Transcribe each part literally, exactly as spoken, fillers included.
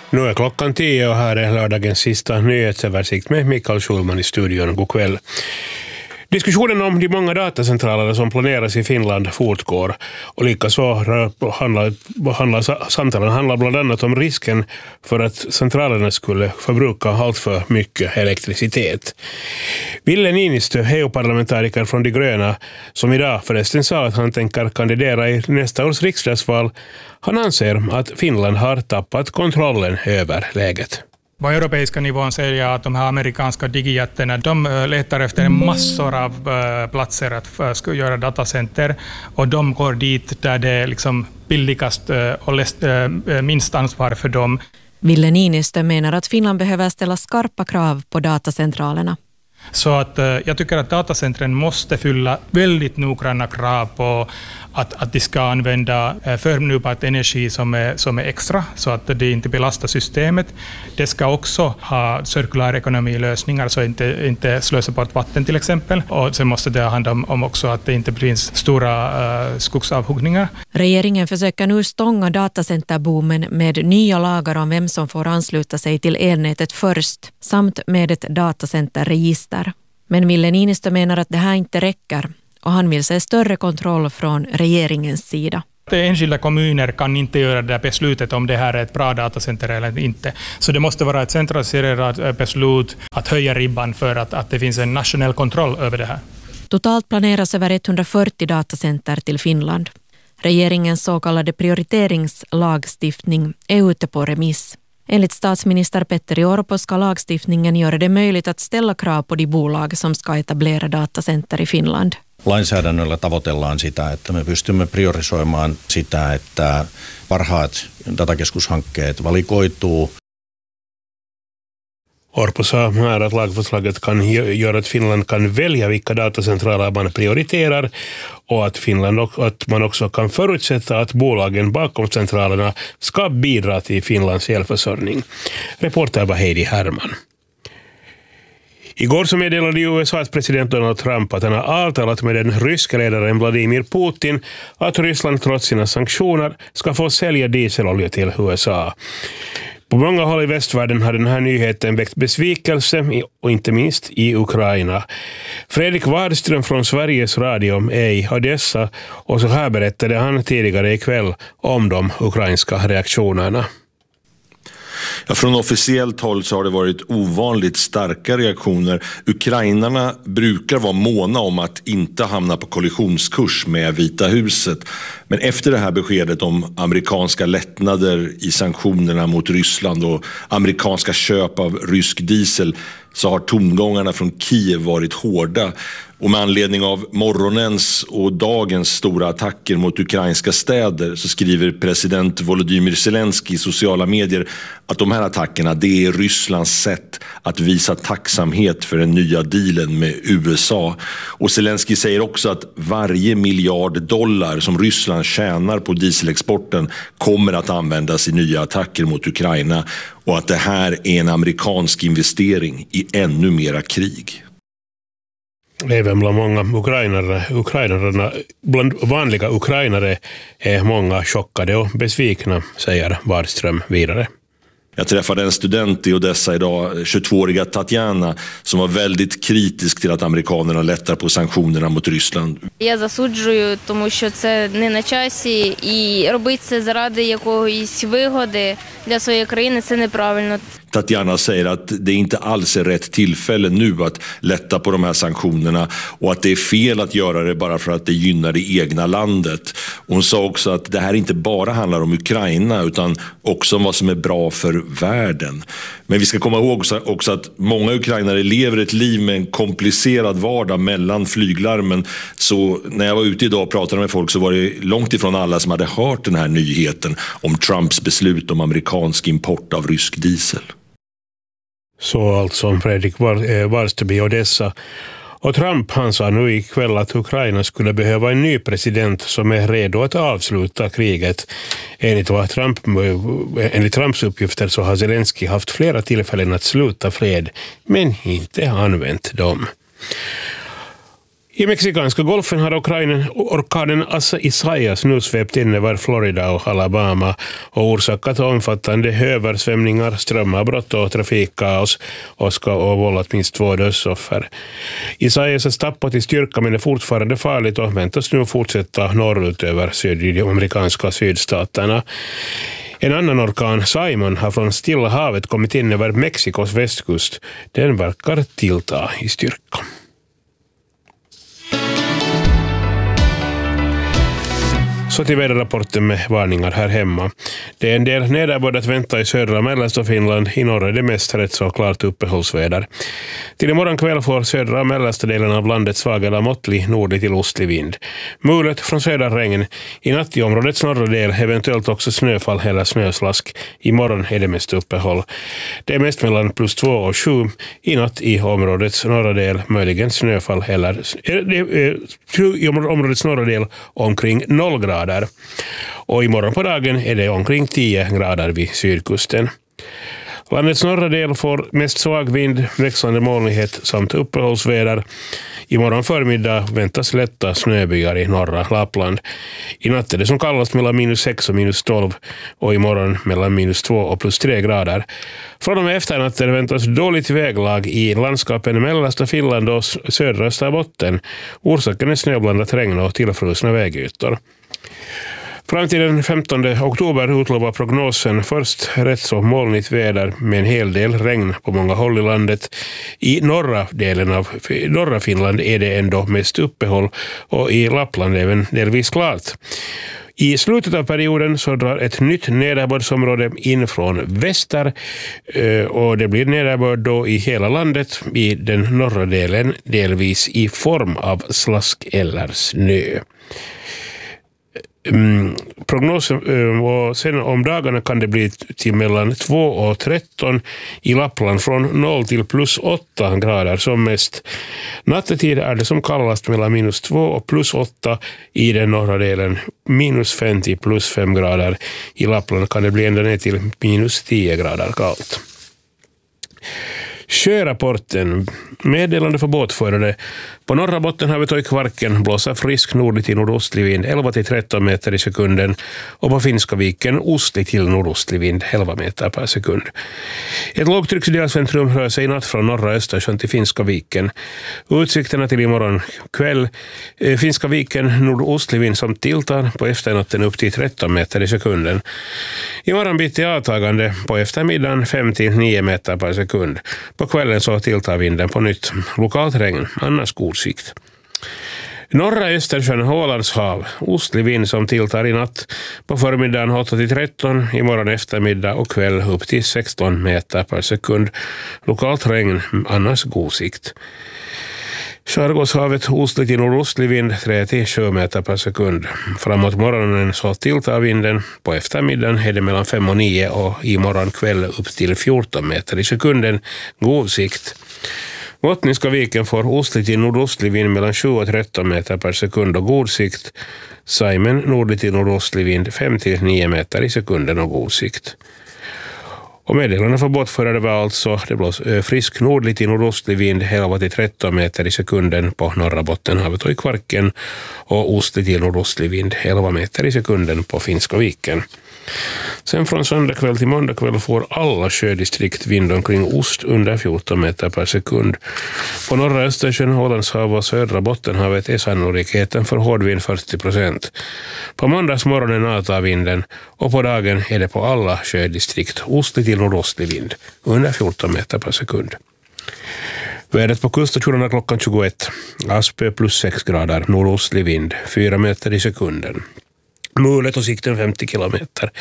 Nu är klockan tio och här är lördagens sista nyhetsöversikt med Mikael Schulman i studion. God kväll. Diskussionen om de många datacentraler som planeras i Finland fortgår och likaså handlar, handlar, samtalen handlar bland annat om risken för att centralerna skulle förbruka allt för mycket elektricitet. Ville Niinistö, E U-parlamentariker från De gröna, som idag förresten sa att han tänker kandidera i nästa års riksdagsval, han anser att Finland har tappat kontrollen över läget. På europeiska nivån säger jag att de här amerikanska digijätterna, de letar efter massor av platser att göra datacenter och de går dit där det är liksom billigast och minst ansvar för dem. Ville Niinistö menar att Finland behöver ställa skarpa krav på datacentralerna. Så att jag tycker att datacentren måste fylla väldigt noggranna krav på att, att de ska använda förnybart energi som är, som är extra så att det inte belastar systemet. Det ska också ha cirkulär ekonomilösningar så att inte, inte slösa bort vatten till exempel. Och sen måste det handla om, om också att det inte blir stora uh, skogsavhuggningar. Regeringen försöker nu stånga datacenterboomen med nya lagar om vem som får ansluta sig till elnätet först samt med ett datacenterregister. Men Ville Niinistö menar att det här inte räcker och han vill se större kontroll från regeringens sida. Enskilda kommuner kan inte göra det beslutet om det här är ett bra datacenter eller inte. Så det måste vara ett centraliserat beslut att höja ribban för att, att det finns en nationell kontroll över det här. Totalt planeras över etthundrafyrtio datacenter till Finland. Regeringens så kallade prioriteringslagstiftning är ute på remiss. Enligt statsminister Petteri Orpo ska lagstiftningen göra det möjligt att ställa krav på de bolag som ska etablera datacenter i Finland. Lainsäädännöllä tavoitellaan sitä, että me pystymme priorisoimaan sitä, että parhaat datakeskushankkeet valikoituu. Orpo sa här att lagförslaget kan göra att Finland kan välja vilka datacentraler man prioriterar och att, Finland, att man också kan förutsätta att bolagen bakom centralerna ska bidra till Finlands elförsörjning. Reporter var Heidi Herman. Igår så meddelade U S A:s president Donald Trump att han har avtalat med den ryska ledaren Vladimir Putin att Ryssland trots sina sanktioner ska få sälja dieselolja till U S A. På många håll i västvärlden har den här nyheten väckt besvikelse och inte minst i Ukraina. Fredrik Wadström från Sveriges Radio är i Odessa och så här berättade han tidigare ikväll om de ukrainska reaktionerna. Ja, från officiellt håll så har det varit ovanligt starka reaktioner. Ukrainarna brukar vara måna om att inte hamna på kollisionskurs med Vita huset. Men efter det här beskedet om amerikanska lättnader i sanktionerna mot Ryssland och amerikanska köp av rysk diesel så har tongångarna från Kiev varit hårda. Och med anledning av morgonens och dagens stora attacker mot ukrainska städer så skriver president Volodymyr Zelensky i sociala medier att de här attackerna, det är Rysslands sätt att visa tacksamhet för den nya dealen med U S A. Och Zelensky säger också att varje miljard dollar som Ryssland tjänar på dieselexporten kommer att användas i nya attacker mot Ukraina och att det här är en amerikansk investering i ännu mera krig. Även bland många ukrainare, ukrainarna, bland vanliga ukrainare är många chockade och besvikna, säger Wadström vidare. Jag träffade en student i Odessa idag, tjugotvååriga Tatjana, som var väldigt kritisk till att amerikanerna lättar på sanktionerna mot Ryssland. Я засуджую, тому що це не на часі і робити це заради якоїсь вигоди для своєї країни це неправильно. Tatjana säger att det inte alls är rätt tillfälle nu att lätta på de här sanktionerna och att det är fel att göra det bara för att det gynnar det egna landet. Hon sa också att det här inte bara handlar om Ukraina utan också om vad som är bra för världen. Men vi ska komma ihåg också att många ukrainare lever ett liv med en komplicerad vardag mellan flyglarmen. Så när jag var ute idag och pratade med folk så var det långt ifrån alla som hade hört den här nyheten om Trumps beslut om amerikansk import av rysk diesel. Så alltså Fredrik Wadström i Odessa. Och Trump han sa nu ikväll att Ukraina skulle behöva en ny president som är redo att avsluta kriget. Enligt, vad Trump, enligt Trumps uppgifter så har Zelensky haft flera tillfällen att sluta fred men inte använt dem. I mexikanska golfen har Ukraina, orkanen Isaias nu svept in över Florida och Alabama och orsakat omfattande översvämningar, strömavbrott och trafikkaos och ska ha vållat minst två dödsoffer. Isaias har tappat i styrka men är fortfarande farligt och väntas nu fortsätta norrut över syd, de amerikanska sydstaterna. En annan orkan, Simon, har från Stilla havet kommit in över Mexikos västkust. Den verkar tillta i styrka. Så till väderrapporten med varningar här hemma. Det är en del nederbörd att vänta i södra och mellersta Finland. I norra är det mest rätt så klart uppehållsväder. Till imorgon kväll får södra och mellersta delen av landet svag eller måttlig nordlig till ostlig vind. Mulet från södra regn. I natt i områdets norra del eventuellt också snöfall eller snöslask. Imorgon är det mest uppehåll. Det är mest mellan plus två och sju. I natt i områdets norra del möjligen snöfall eller i områdets norra del omkring noll grader. Och imorgon på dagen är det omkring tio grader vid sydkusten. Landets norra del får mest svag vind, växlande molnighet samt uppehållsväder. Imorgon förmiddag väntas lätta snöbyar i norra Lappland. I natt är det som kallast mellan minus sex och minus tolv och imorgon mellan minus två och plus tre grader. Från och med efternatten väntas dåligt väglag i landskapen mellersta Finland och södra Österbotten. Orsaken är snöblandat regn och tillfrusna vägytor. Fram till den femtonde oktober utlovar prognosen först rätt så molnigt väder med en hel del regn på många håll i landet. I norra delen av norra Finland är det ändå mest uppehåll och i Lappland även delvis klart. I slutet av perioden så drar ett nytt nederbördsområde in från väster och det blir nederbörd då i hela landet, i den norra delen delvis i form av slask eller snö. Mm, prognosen och sen om dagarna kan det bli till mellan två och tretton i Lappland, från noll till plus åtta grader som mest. Nattetid är det som kallast mellan minus två och plus åtta i den norra delen, minus fem till plus fem grader. I Lappland kan det bli ända ner till minus tio grader kallt. Sjörapporten. Meddelande för båtförare. På norra botten har vi tagit Kvarken, blåsa frisk nordlig till nordostlig vind elva till tretton meter i sekunden, och på Finska viken ostlig till nordostlig vind elva meter per sekund. Ett lågtrycksdelcentrum rör sig i natt från norra Östersjön till Finska viken. Utsikterna till imorgon kväll. Finska viken nordostlig vind som tilltar, på efternatten upp till tretton meter i sekunden. Imorgon bitti avtagande, på eftermiddagen fem till nio meter per sekund. På kvällen så tilltar vinden på nytt. Lokalt regn, annars god sikt. Norra Östersjön, Ålands hav. Ostlig vind som tilltar i natt. På förmiddagen åtta till tretton, imorgon eftermiddag och kväll upp till sexton meter per sekund. Lokalt regn, annars god sikt. Skärgårdshavet, ostlig till nordostlig vind tre till sju meter per sekund. Framåt morgonen så tilltar vinden. På eftermiddagen är det mellan fem och nio och imorgon kväll upp till fjorton meter i sekunden. God sikt. Bottniska viken får ostlig till nordostlig vind mellan sju och tretton meter per sekund och god sikt. Saimen nordlig till nordostlig vind fem till nio meter i sekunden och god sikt. Och meddelarna för båtförare var alltså det blås frisk nordlig till nordostlig vind elva till tretton meter i sekunden på norra Bottenhavet och i Kvarken, och ostlig till nordostlig vind elva meter i sekunden på Finska viken. Sen från söndag kväll till måndag kväll får alla sjödistrikt vind omkring ost under fjorton meter per sekund. På norra Östersjön, Ålands hav och södra Bottenhavet är sannolikheten för hårdvind fyrtio procent. På måndagsmorgonen avtar vinden och på dagen är det på alla sjödistrikt ostlig till nordostlig vind under fjorton meter per sekund. Vädret på kuststationerna klockan tjugoett. Aspö plus sex grader, nordostlig vind fyra meter i sekunden. Mulet och sikten femtio kilometer.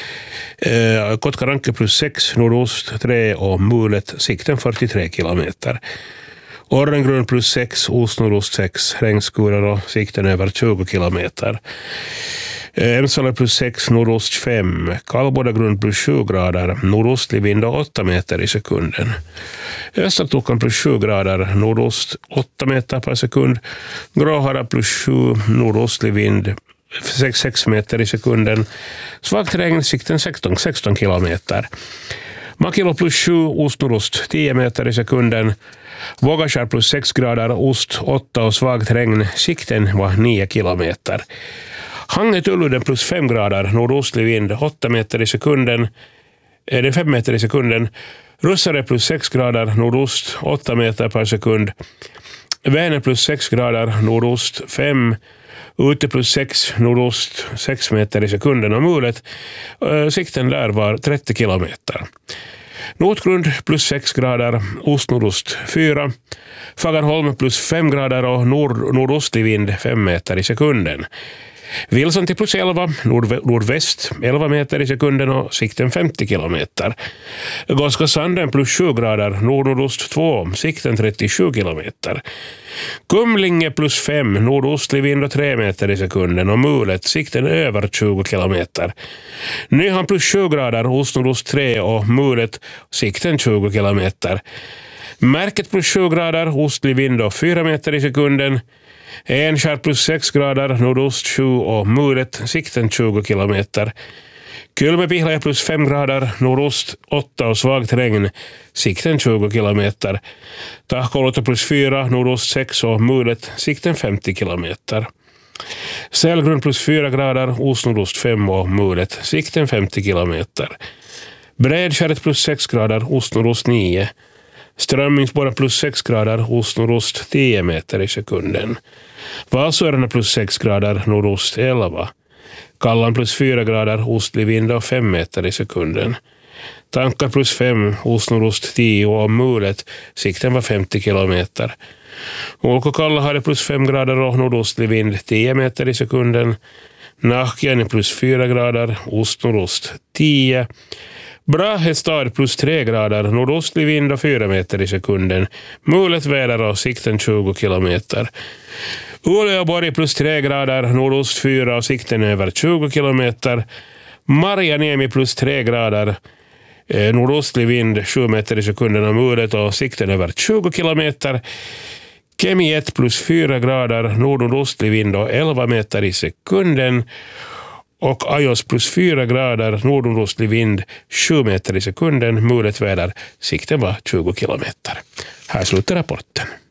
Eh, Kotkaranke plus sex, nordost tre och mulet, sikten fyrtiotre kilometer. Orrengrund plus sex, ost nordost sex, regnskurar och sikten över tjugo kilometer. Eh, Emsala plus sex, nordost fem, Kallbodagrund plus sju grader, nordostlig vind och åtta meter i sekunden. Östertokan plus sju grader, nordost åtta meter per sekund. Gråhara plus sju, nordostlig vind sex meter i sekunden. Svagt regn, sikten sexton kilometer. Makilo plus sju, ost nordost tio meter i sekunden. Vågaskär plus sex grader, ost åtta och svagt regn. Sikten var nio kilometer. Hanget Ulluden plus fem grader, nordostlig vind åtta meter i sekunden. Är det fem meter i sekunden. Russare plus sex grader, nordost åtta meter per sekund. Vänern plus sex grader, nordost fem. Ute plus sex, nordost sex meter i sekunden och mulet. Sikten där var trettio kilometer. Nordgrund plus sex grader, ost-nordost fyra. Fagerholm plus fem grader och nord, nordostlig vind fem meter i sekunden. Wilson till plus elva, nord, nordväst elva meter i sekunden och sikten femtio kilometer. Goska Sanden plus sju grader, nord-nordost två, sikten trettiosju kilometer. Kumlinge plus fem, nordostlig vind och tre meter i sekunden och mulet, sikten över tjugo kilometer. Nyhamn plus sju grader, ost-nordost tre och mulet, sikten tjugo kilometer. Märket plus sju grader, ostlig vind och fyra meter i sekunden. Enskär plus sex grader, nordost sju och mulet, sikten tjugo kilometer. Kylmäpihlä plus fem grader, nordost åtta och svagt regn, sikten tjugo kilometer. Tahkoluoto plus fyra, nordost sex och mulet, sikten femtio kilometer. Sälgrund plus fyra grader, ost-nordost fem och mulet, sikten femtio kilometer. Bredskäret plus sex grader, ost-nordost nio. Strömmingsborra plus sex grader, ost-nordost tio meter i sekunden. Valsöarna plus sex grader, nordost elva. Kallan plus fyra grader, ostlig vind och fem meter i sekunden. Tankar plus fem, ost-nordost tio och mulet, sikten var femtio kilometer. Ulkokalla hade plus fem grader och nordostlig vind tio meter i sekunden. Nahkiani plus fyra grader, ost-nordost tio. Brahestad plus tre grader, nordostlig vind och fyra meter i sekunden. Mulet väder och sikten tjugo kilometer. Uleåborg plus tre grader, nordost fyra och sikten över tjugo kilometer. Marjaniemi plus tre grader, eh, nordostlig vind sju meter i sekunden och mulet och sikten över tjugo kilometer. Kemi ett plus fyra grader, nordostlig vind och elva meter i sekunden. Och Ajos plus fyra grader, nordostlig vind sju meter i sekunden, mulet väder, sikten var tjugo kilometer. Här slutar rapporten.